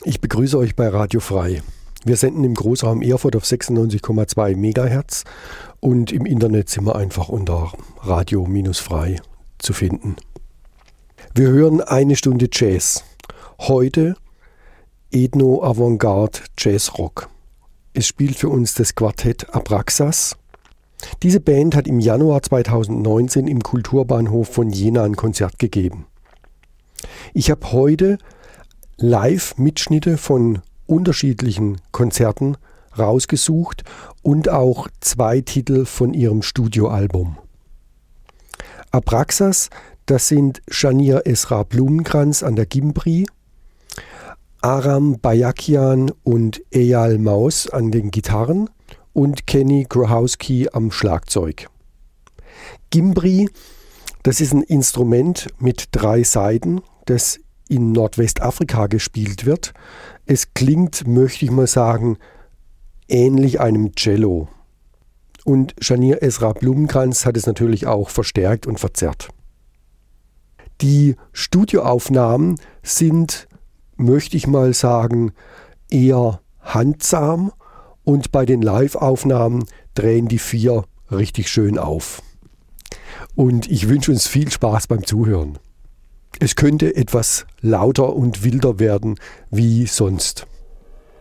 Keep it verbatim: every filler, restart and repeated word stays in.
Ich begrüße euch bei Radio Frei. Wir senden im Großraum Erfurt auf sechsundneunzig Komma zwei Megahertz und im Internet sind wir einfach unter radio-frei zu finden. Wir hören eine Stunde Jazz. Heute Ethno-Avantgarde Jazz-Rock. Es spielt für uns das Quartett Abraxas. Diese Band hat im Januar zweitausendneunzehn im Kulturbahnhof von Jena ein Konzert gegeben. Ich habe heute Live-Mitschnitte von unterschiedlichen Konzerten rausgesucht und auch zwei Titel von ihrem Studioalbum. Abraxas, das sind Shania Esra Blumenkranz an der Gimbri, Aram Bayakian und Eyal Maus an den Gitarren und Kenny Grohowski am Schlagzeug. Gimbri, das ist ein Instrument mit drei Saiten, das in Nordwestafrika gespielt wird. Es klingt, möchte ich mal sagen, ähnlich einem Cello. Und Shania Esra Blumenkranz hat es natürlich auch verstärkt und verzerrt. Die Studioaufnahmen sind, möchte ich mal sagen, eher handsam und bei den Live-Aufnahmen drehen die vier richtig schön auf. Und ich wünsche uns viel Spaß beim Zuhören. Es könnte etwas lauter und wilder werden wie sonst.